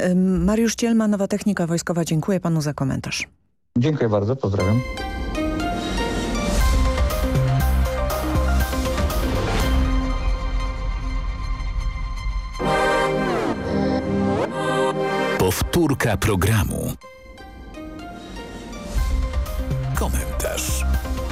Mariusz Cielma, Nowa Technika Wojskowa. Dziękuję panu za komentarz. Dziękuję bardzo, pozdrawiam. Powtórka programu. Komentarz.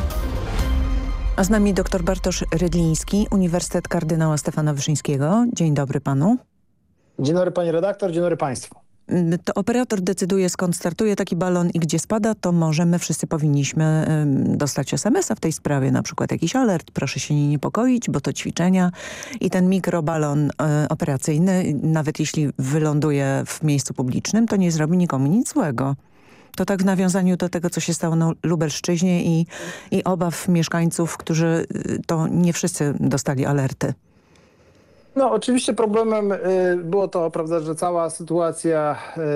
A z nami dr Bartosz Rydliński, Uniwersytet Kardynała Stefana Wyszyńskiego. Dzień dobry panu. Dzień dobry pani redaktor, dzień dobry państwu. To operator decyduje, skąd startuje taki balon i gdzie spada, to może my wszyscy powinniśmy dostać SMS-a w tej sprawie, na przykład jakiś alert, proszę się nie niepokoić, bo to ćwiczenia i ten mikrobalon operacyjny, nawet jeśli wyląduje w miejscu publicznym, to nie zrobi nikomu nic złego. To tak w nawiązaniu do tego, co się stało na Lubelszczyźnie i obaw mieszkańców, którzy to nie wszyscy dostali alerty. No oczywiście problemem było to, prawda, że cała sytuacja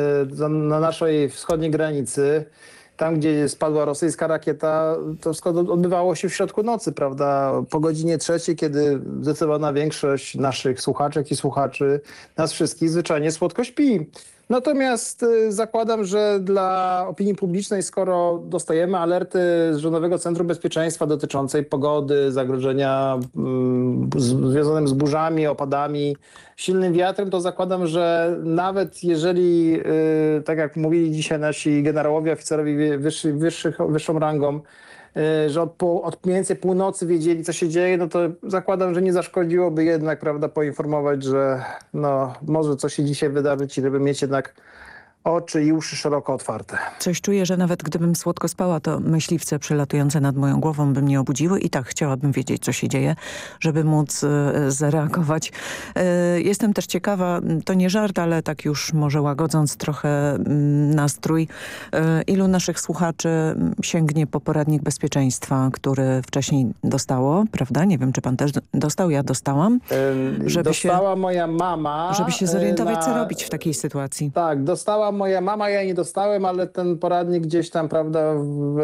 na naszej wschodniej granicy, tam gdzie spadła rosyjska rakieta, to wszystko odbywało się w środku nocy, prawda, po godzinie 3, kiedy zdecydowana większość naszych słuchaczek i słuchaczy, nas wszystkich zwyczajnie słodko śpi. Natomiast zakładam, że dla opinii publicznej, skoro dostajemy alerty z Rządowego Centrum Bezpieczeństwa dotyczącej pogody, zagrożenia związanym z burzami, opadami, silnym wiatrem, to zakładam, że nawet jeżeli, tak jak mówili dzisiaj nasi generałowie, oficerowie wyższą rangą, że od mniej więcej północy wiedzieli, co się dzieje, no to zakładam, że nie zaszkodziłoby jednak, prawda, poinformować, że no, może coś się dzisiaj wydarzyć i żeby mieć jednak oczy i uszy szeroko otwarte. Coś czuję, że nawet gdybym słodko spała, to myśliwce przelatujące nad moją głową by mnie obudziły i tak chciałabym wiedzieć, co się dzieje, żeby móc zareagować. Jestem też ciekawa, to nie żart, ale tak już może łagodząc trochę nastrój, ilu naszych słuchaczy sięgnie po poradnik bezpieczeństwa, który wcześniej dostało, prawda? Nie wiem, czy pan też dostał, ja dostałam. Dostała moja mama. Żeby się zorientować, co robić w takiej sytuacji. Tak, dostała moja mama, ja nie dostałem, ale ten poradnik gdzieś tam, prawda, w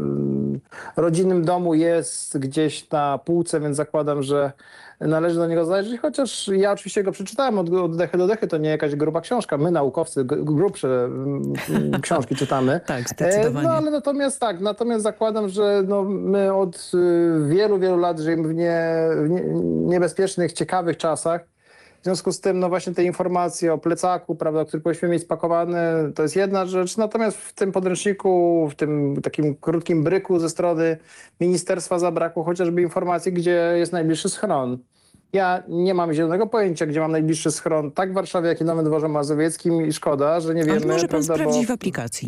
rodzinnym domu jest gdzieś na półce, więc zakładam, że należy do niego zajrzeć, chociaż ja oczywiście go przeczytałem od dechy do dechy, to nie jakaś gruba książka. My naukowcy grubsze książki czytamy. Tak, zdecydowanie. No ale natomiast zakładam, że no, my od wielu, wielu lat żyjemy w niebezpiecznych, ciekawych czasach. W związku z tym, no właśnie te informacje o plecaku, prawda, który powinniśmy mieć spakowany, to jest jedna rzecz. Natomiast w tym podręczniku, w tym takim krótkim bryku ze strony ministerstwa zabrakło chociażby informacji, gdzie jest najbliższy schron. Ja nie mam zielonego pojęcia, gdzie mam najbliższy schron, tak w Warszawie, jak i Nowym Dworze Mazowieckim i szkoda, że nie wiemy. Ale może pan prawda, sprawdzić w aplikacji.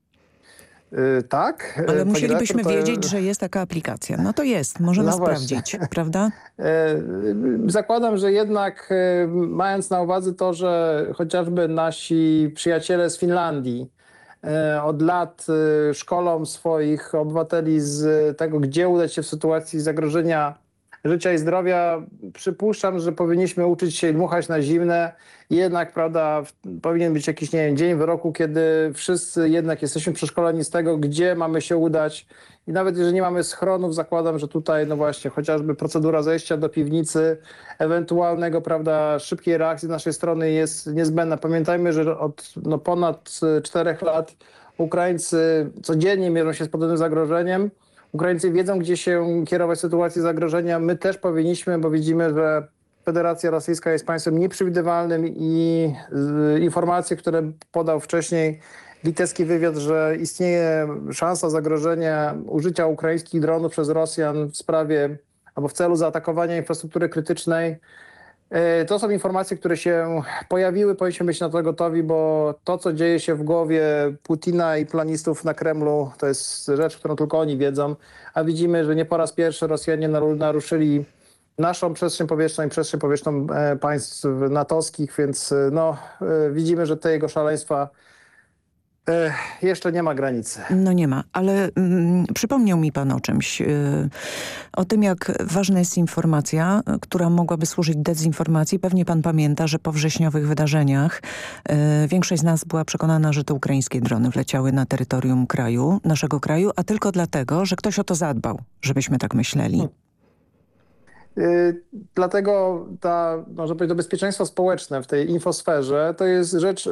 Tak. Ale musielibyśmy wiedzieć, że jest taka aplikacja. No to jest, możemy sprawdzić, prawda? Zakładam, że jednak mając na uwadze to, że chociażby nasi przyjaciele z Finlandii od lat szkolą swoich obywateli z tego, gdzie udać się w sytuacji zagrożenia życia i zdrowia, przypuszczam, że powinniśmy uczyć się dmuchać na zimne. Jednak, prawda, powinien być jakiś, nie wiem, dzień w roku, kiedy wszyscy jednak jesteśmy przeszkoleni z tego, gdzie mamy się udać. I nawet jeżeli nie mamy schronów, zakładam, że tutaj, no właśnie, chociażby procedura zejścia do piwnicy, ewentualnego, prawda, szybkiej reakcji z naszej strony jest niezbędna. Pamiętajmy, że od ponad 4 lat Ukraińcy codziennie mierzą się z podobnym zagrożeniem. Ukraińcy wiedzą, gdzie się kierować w sytuacji zagrożenia. My też powinniśmy, bo widzimy, że Federacja Rosyjska jest państwem nieprzewidywalnym i informacje, które podał wcześniej litewski wywiad, że istnieje szansa zagrożenia użycia ukraińskich dronów przez Rosjan w sprawie albo w celu zaatakowania infrastruktury krytycznej. To są informacje, które się pojawiły, powinniśmy być na to gotowi, bo to, co dzieje się w głowie Putina i planistów na Kremlu, to jest rzecz, którą tylko oni wiedzą, a widzimy, że nie po raz pierwszy Rosjanie naruszyli naszą przestrzeń powietrzną i przestrzeń powietrzną państw natowskich, więc no, widzimy, że te jego szaleństwa jeszcze nie ma granicy. No nie ma, ale przypomniał mi pan o czymś. O tym, jak ważna jest informacja, która mogłaby służyć dezinformacji. Pewnie pan pamięta, że po wrześniowych wydarzeniach większość z nas była przekonana, że to ukraińskie drony wleciały na terytorium naszego kraju, a tylko dlatego, że ktoś o to zadbał, żebyśmy tak myśleli. Dlatego można powiedzieć, to bezpieczeństwo społeczne w tej infosferze to jest rzecz